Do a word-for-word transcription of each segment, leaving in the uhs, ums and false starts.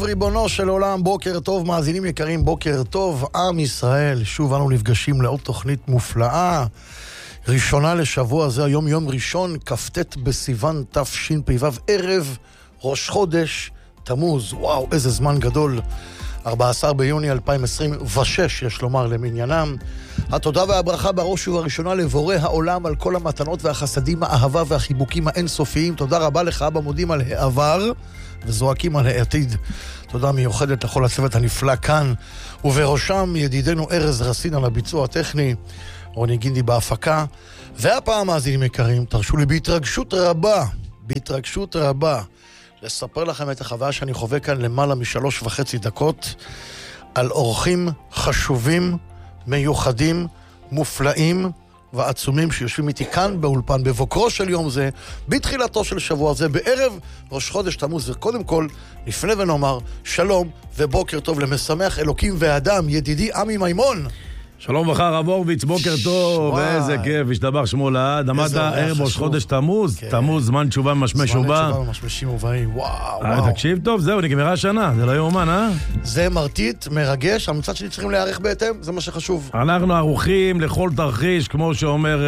ריבונו של עולם, בוקר טוב, מאזינים יקרים, בוקר טוב, עם ישראל. שוב אנו נפגשים לעוד תוכנית מופלאה, ראשונה לשבוע זה, היום יום ראשון, כ"ט בסיוון תשפ"ו, ערב ראש חודש תמוז. וואו, איזה זמן גדול. ארבעה עשר ביוני אלפיים עשרים ושש, יש לומר למניינם. התודה והברכה בראש ובראשונה לבורא העולם על כל המתנות והחסדים, האהבה והחיבוקים האינסופיים. תודה רבה לך, אבא, מודים על העבר וזועקים על העתיד. תודה מיוחדת לכל הצוות הנפלא כאן, ובראשם ידידנו ארז רסין על הביצוע הטכני, רוני גינדי בהפקה. והפעם, מאזינים יקרים, תרשו לי בהתרגשות רבה, בהתרגשות רבה, לספר לכם את החוויה שאני חווה כאן למעלה משלוש וחצי דקות, על אורחים חשובים, מיוחדים, מופלאים ועצומים שיושבים איתי כאן באולפן בבוקרו של יום זה, בתחילתו של שבוע זה, בערב ראש חודש תמוז. וקודם כל נפנה ונאמר שלום ובוקר טוב למשמח אלוקים ואדם, ידידי עמי מימון. שלום וברכה, הרב הורוביץ, בוקר טוב, איזה כיף, השתבח שמו לעד. עמדת ערב ראש חודש תמוז, תמוז, זמן תשובה משמש ובא. זמן תשובה משמשים ובאים, וואו, וואו. תקשיב טוב, זהו, נגמרה השנה, זה לא יאומן, אה? זה מרטיט, מרגש, המצד שלי צריכים להיערך בהתאם, זה מה שחשוב. אנחנו ערוכים לכל תרחיש, כמו שאומר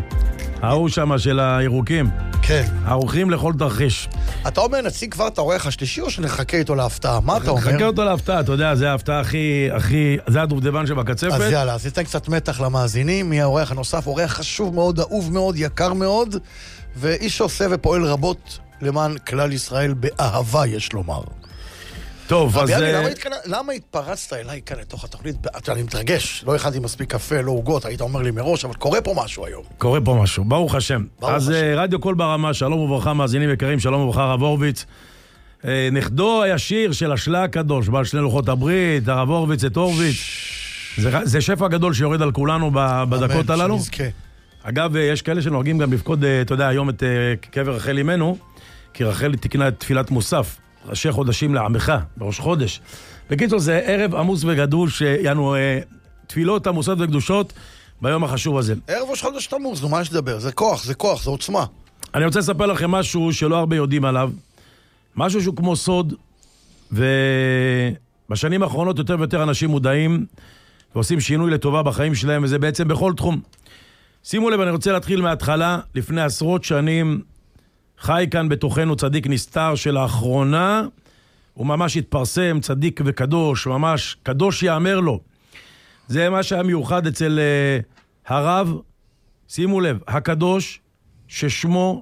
ההוא שמה של הירוקים. כן. ערוכים לכל תרחיש. אתה אומר, נציג כבר את האורח השלישי או שנחכה איתו להפתעה? מה אתה אומר? נחכה אותו להפתעה, אתה יודע, זה ההפתעה הכי, הכי, זה הדובדבן שבקצפת. אז יאללה, אז ניתן קצת מתח למאזינים, מי האורח הנוסף, אורח חשוב מאוד, אהוב מאוד, יקר מאוד, ואיש שעושה ופועל רבות למען כלל ישראל באהבה, יש לומר. טוב, אז... אביאלי, למה, התכנ... למה התפרצת אליי כאן לתוך התוכנית? אני מתרגש, לא הכנתי מספיק קפה, לא עוגות, היית אומר לי מראש, אבל קורה פה משהו היום. קורה פה משהו, ברוך השם. ברוך אז השם. רדיו קול ברמה, שלום וברכה, מאזינים יקרים, שלום וברכה, הרב הורוביץ. נכדו הישיר של השלה הקדוש, בעל שני לוחות הברית, הרב הורוביץ את הורוביץ. זה, זה שפע גדול שיורד על כולנו בדקות אמן, הללו. שנזכה. אגב, יש כאלה שנוהגים גם לפקוד, אתה יודע, היום את קבר רחל אמנו, כי רחל תקנה את תפילת מוסף. ראשי חודשים לעמך, בראש חודש. בקיצור, זה ערב עמוס וגדול, שיענו אה, תפילות עמוסות וקדושות ביום החשוב הזה. ערב ראש חודש תמוז, נו, מה יש לדבר? זה כוח, זה כוח, זה עוצמה. אני רוצה לספר לכם משהו שלא הרבה יודעים עליו. משהו שהוא כמו סוד, ובשנים האחרונות יותר ויותר אנשים מודעים, ועושים שינוי לטובה בחיים שלהם, וזה בעצם בכל תחום. שימו לב, אני רוצה להתחיל מההתחלה. לפני עשרות שנים, חי כאן בתוכנו צדיק נסתר שלאחרונה, הוא ממש התפרסם, צדיק וקדוש, ממש קדוש יאמר לו. זה מה שהיה מיוחד אצל uh, הרב, שימו לב, הקדוש, ששמו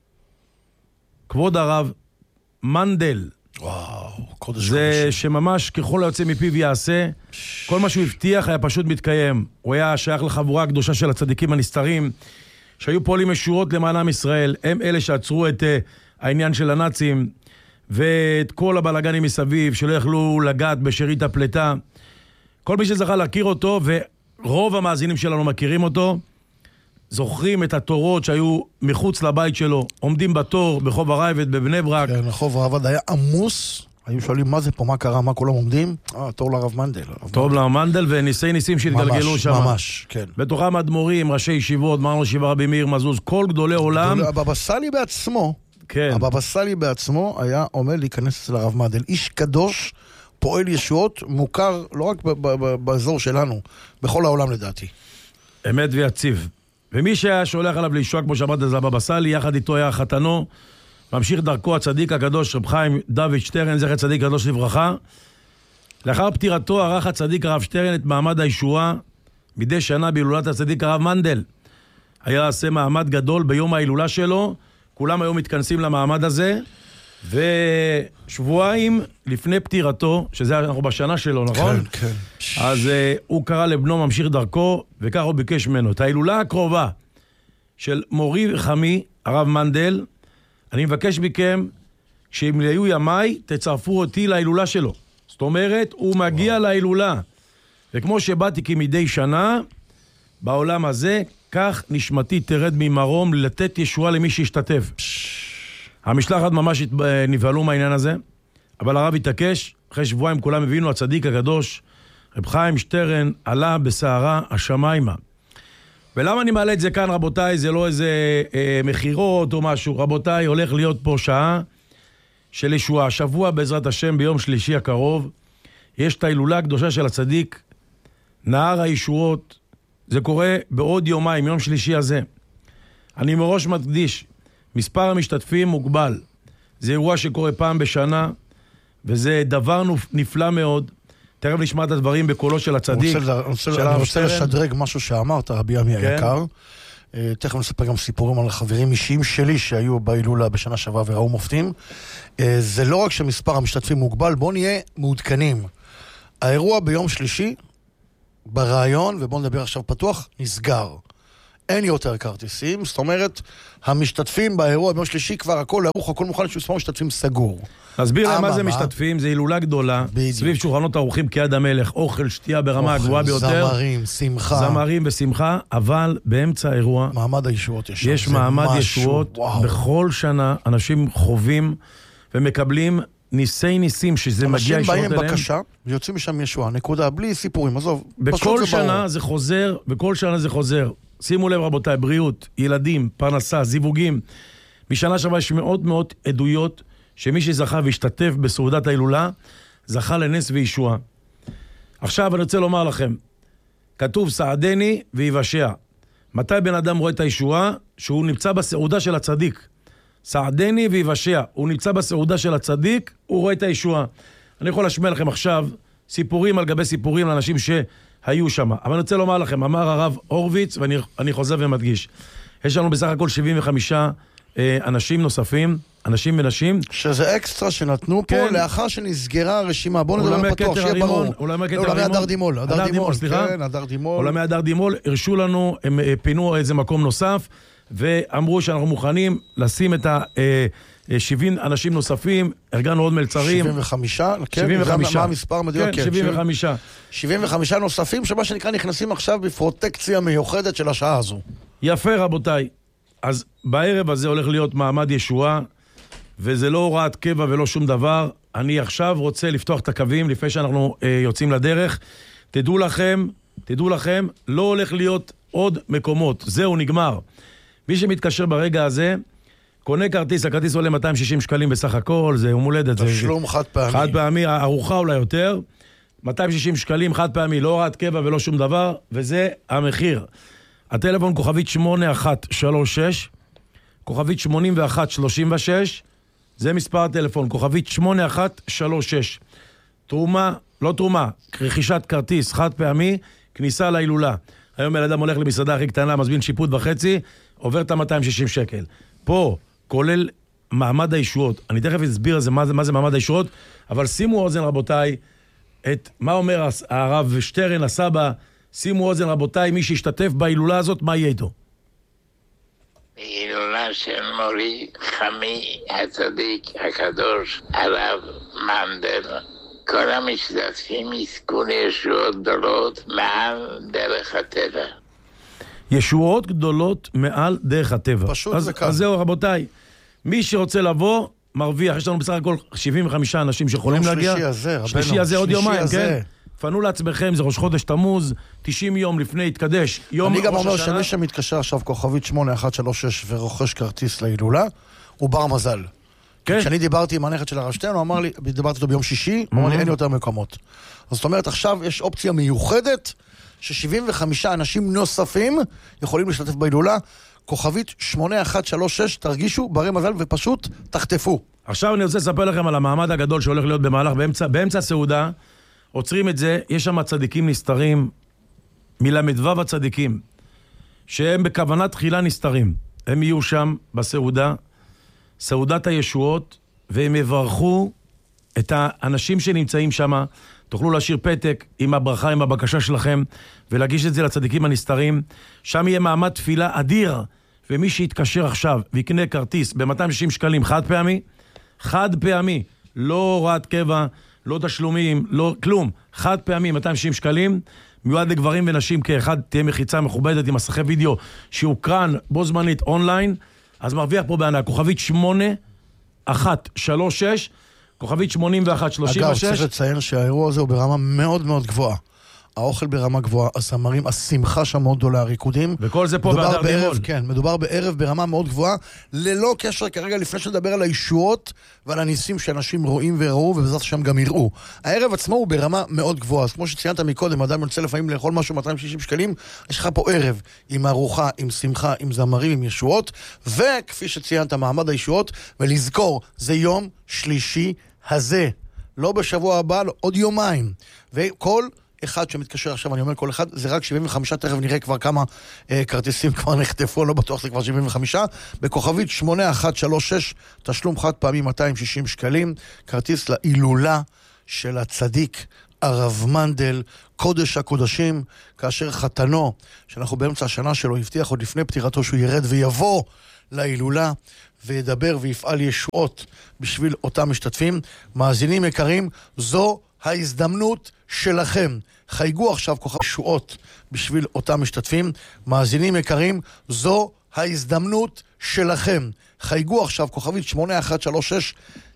כבוד הרב מנדל. וואו, קודש זה קודשים. שממש ככל היוצא מפיו יעשה, כל מה שהוא הבטיח היה פשוט מתקיים. הוא היה שייך לחבורה הקדושה של הצדיקים הנסתרים, שהיו פועלים משורות למען עם ישראל. הם אלה שעצרו את uh, העניין של הנאצים, ואת כל הבלגנים מסביב, שלא יכלו לגעת בשארית הפלטה. כל מי שזכה להכיר אותו, ורוב המאזינים שלנו מכירים אותו, זוכרים את התורות שהיו מחוץ לבית שלו, עומדים בתור בחוב הרייבת בבני ברק. כן, רחוב הרייבת היה עמוס, היו שואלים מה זה פה, מה קרה, מה כולם עומדים? אה, תור לרב מנדל. תור לרב מנדל וניסי ניסים שהתגלגלו שם. ממש, ממש, כן. בתוכם אדמו"רים, ראשי ישיבות, מרן ראש ישיבה רבי מאיר מזוז, כל גדולי עולם. הבבא סאלי בעצמו, כן. הבבא סאלי בעצמו היה עומד להיכנס אצל הרב מנדל. איש קדוש, פועל ישועות, מוכר לא רק באזור שלנו, בכל העולם לדעתי. אמת ויציב. ומי שהיה שולח עליו לישוע, כמו שאמרת, זה הבבא סאלי, יחד איתו היה חתנו, ממשיך דרכו הצדיק הקדוש רב חיים דוד שטרן, זכר צדיק קדוש לברכה. לאחר פטירתו ערך הצדיק הרב שטרן את מעמד הישועה מדי שנה בהילולת הצדיק הרב מנדל. היה עושה מעמד גדול ביום ההילולה שלו, כולם היו מתכנסים למעמד הזה, ושבועיים לפני פטירתו, שזה אנחנו בשנה שלו, נכון? כן, כן. אז uh, הוא קרא לבנו ממשיך דרכו, וכך הוא ביקש ממנו. את ההילולה הקרובה של מורי וחמי, הרב מנדל, אני מבקש מכם, שאם יהיו ימיי, תצרפו אותי להילולה שלו. זאת אומרת, הוא מגיע וואו. להילולה. וכמו שבאתי כמדי שנה, בעולם הזה, כך נשמתי תרד ממרום לתת ישועה למי שישתתף. המשלחת ממש נבהלו מהעניין הזה, אבל הרב התעקש, אחרי שבועיים כולם הבינו, הצדיק הקדוש, רב חיים שטרן, עלה בסערה השמיימה. ולמה אני מעלה את זה כאן, רבותיי? זה לא איזה אה, מחירות או משהו. רבותיי, הולך להיות פה שעה של ישועה. השבוע בעזרת השם ביום שלישי הקרוב, יש את ההילולה הקדושה של הצדיק, נהר הישועות. זה קורה בעוד יומיים, יום שלישי הזה. אני מראש מדגיש, מספר המשתתפים מוגבל. זה אירוע שקורה פעם בשנה, וזה דבר נפלא מאוד. תכף נשמע את הדברים בקולו של הצדיק. אני רוצה לשדרג משהו שאמרת, רבי עמי היקר. תכף נספר גם סיפורים על חברים אישיים שלי שהיו בהילולה בשנה שעברה וראו מופתים. זה לא רק שמספר המשתתפים מוגבל, בואו נהיה מעודכנים. האירוע ביום שלישי, ברעיון, ובואו נדבר עכשיו פתוח, נסגר. אין יותר כרטיסים, זאת אומרת, המשתתפים באירוע ביום שלישי כבר הכל ערוך, הכל מוכן שמספר משתתפים סגור. תסביר להם מה זה משתתפים, זה הילולה גדולה, סביב שולחנות האורחים כיד המלך, אוכל, שתייה ברמה הגבוהה ביותר. זמרים, שמחה. זמרים ושמחה, אבל באמצע האירוע, מעמד הישועות יש. יש מעמד ישועות, בכל שנה אנשים חווים ומקבלים ניסי ניסים שזה מגיע ישועות אליהם. אנשים באים בקשה, ויוצאים משם ישועה, נקודה, בלי סיפורים, עזוב. בכל שנה זה חוזר, בכל שנה זה חוזר. שימו לב רבותיי, בריאות, ילדים, פרנסה, זיווגים. בשנה שעברה יש מאוד מאוד עדויות שמי שזכה והשתתף בסעודת ההילולה, זכה לנס וישועה. עכשיו אני רוצה לומר לכם, כתוב סעדני ויבשע. מתי בן אדם רואה את הישועה? שהוא נמצא בסעודה של הצדיק. סעדני ויבשע. הוא נמצא בסעודה של הצדיק, הוא רואה את הישועה. אני יכול להשמיע לכם עכשיו סיפורים על גבי סיפורים לאנשים שהיו שם. אבל אני רוצה לומר לכם, אמר הרב הורוביץ, ואני אני חוזר ומדגיש, יש לנו בסך הכל שבעים וחמישה אה, אנשים נוספים, אנשים ונשים. שזה אקסטרה שנתנו פה, כן. לאחר שנסגרה הרשימה. בואו נדבר פתוח, שיהיה ברור. אולמי הדר דימול. הדר דימול, סליחה. כן, הדר דימול. אולמי הדר דימול, הרשו לנו, הם פינו איזה מקום נוסף, ואמרו שאנחנו מוכנים לשים את ה... שבעים אנשים נוספים, ארגנו עוד מלצרים. שבעים וחמישה, כן, שבעים וחמישה. מה המספר מדויק? כן, שבעים וחמישה. שבעים וחמישה נוספים, שמה שנקרא נכנסים עכשיו בפרוטקציה מיוחדת של השעה הזו. יפה רבותיי. אז בערב הזה הולך להיות מעמד ישועה, וזה לא הוראת קבע ולא שום דבר. אני עכשיו רוצה לפתוח את הקווים לפני שאנחנו אה, יוצאים לדרך. תדעו לכם, תדעו לכם, לא הולך להיות עוד מקומות. זהו, נגמר. מי שמתקשר ברגע הזה, קונה כרטיס, הכרטיס עולה מאתיים ושישים שקלים בסך הכל, זה יום הולדת. תשלום חד פעמי. חד פעמי, ארוחה אולי יותר. מאתיים ושישים שקלים חד פעמי, לא הוראת קבע ולא שום דבר, וזה המחיר. הטלפון כוכבית שמונה אחת שלוש שש, כוכבית שמונים ואחת שלושים ושש, זה מספר הטלפון, כוכבית שמונה אחת שלוש שש. תרומה, לא תרומה, רכישת כרטיס חד פעמי, כניסה להילולה. היום אדם הולך למסעדה הכי קטנה, מזמין שיפוט וחצי, עובר את ה-מאתיים ושישים שקל. פה, כולל מעמד הישועות. אני תכף אסביר את זה, מה זה, מה זה מעמד הישועות, אבל שימו אוזן רבותיי, את מה אומר הרב שטרן, הסבא, שימו אוזן רבותיי, מי שישתתף בהילולה הזאת, מה יהיה איתו? בהילולה של מורי חמי הצדיק הקדוש, הרב מנדל, כל המשתתפים יזכו לישועות גדולות מעל דרך הטבע. ישועות גדולות מעל דרך הטבע. פשוט אז, זה כאן. אז זהו רבותיי, מי שרוצה לבוא, מרוויח. יש לנו בסך הכל שבעים וחמישה אנשים שיכולים להגיע. שלישי הזה, רבנו. שלישי הזה עוד יומיים, הזה. כן? פנו לעצמכם, זה ראש חודש תמוז, תשעים יום לפני התקדש. יום אני גם ראש אומר השנה. שמי שמתקשר עכשיו כוכבית שמונה אחת שלוש שש ורוכש כרטיס להילולה, הוא בר מזל. כן. כשאני דיברתי עם הנכד של הרב שטרן, הוא אמר לי, דיברתי איתו ביום שישי, הוא אמר לי, אין יותר מקומות. אז זאת אומרת, עכשיו יש אופציה מיוחדת, ש-שבעים וחמישה אנשים נוספים יכולים להשתתף בהילולה, כוכבית שמונה אחת שלוש שש, תרגישו ברי מזל ופשוט תחטפו. עכשיו אני רוצה לספר לכם על המעמד הגדול שהולך להיות במהלך, באמצע, באמצע הסעודה, עוצרים את זה, יש שם צדיקים נסתרים, מלמדבב הצדיקים, שהם בכוונת תחילה נסתרים. הם יהיו שם בסעודה, סעודת הישועות, והם יברכו את האנשים שנמצאים שם. תוכלו להשאיר פתק עם הברכה, עם הבקשה שלכם, ולהגיש את זה לצדיקים הנסתרים. שם יהיה מעמד תפילה אדיר, ומי שיתקשר עכשיו ויקנה כרטיס ב-מאתיים ושישים שקלים חד פעמי, חד פעמי, לא הוראת קבע, לא תשלומים, לא כלום, חד פעמי, מאתיים ושישים שקלים, מיועד לגברים ונשים כאחד, תהיה מחיצה מכובדת עם מסכי וידאו שהוקרן בו זמנית אונליין, אז מרוויח פה בענק, כוכבית שמונה אחת שלוש שש, כוכבית שמונים ואחת שלושים ושש. אגב, צריך לציין שהאירוע הזה הוא ברמה מאוד מאוד גבוהה. האוכל ברמה גבוהה, הסמרים, השמחה שם מאוד גדולה, הריקודים. וכל זה פה באדר דימול. כן, מדובר בערב ברמה מאוד גבוהה, ללא קשר כרגע לפני שנדבר על הישועות ועל הניסים שאנשים רואים וראו, ובזאת שם גם יראו. הערב עצמו הוא ברמה מאוד גבוהה, אז כמו שציינת מקודם, אדם יוצא לפעמים לאכול משהו מאתיים ושישים שקלים, יש לך פה ערב עם ארוחה, עם שמחה, עם זמרים, עם ישועות, וכפי שציינת, מעמד הישועות, ולזכור, זה יום שלישי הזה. לא בשבוע הבא, לא, עוד יומיים. וכל אחד שמתקשר עכשיו, אני אומר כל אחד, זה רק שבעים וחמש, תכף נראה כבר כמה אה, כרטיסים כבר נחטפו, לא בטוח זה כבר שבעים וחמש, בכוכבית שמונה אחת שלוש שש, תשלום חד פעמי מאתיים ושישים שקלים, כרטיס להילולה של הצדיק הרב מנדל, קודש הקודשים, כאשר חתנו, שאנחנו באמצע השנה שלו, הבטיח עוד לפני פטירתו שהוא ירד ויבוא להילולה, וידבר ויפעל ישועות בשביל אותם משתתפים. מאזינים יקרים, זו ההזדמנות שלכם. חייגו עכשיו כוכב ישועות בשביל אותם משתתפים. מאזינים יקרים, זו ההזדמנות שלכם. חייגו עכשיו כוכבית שמונה אחת שלוש שש,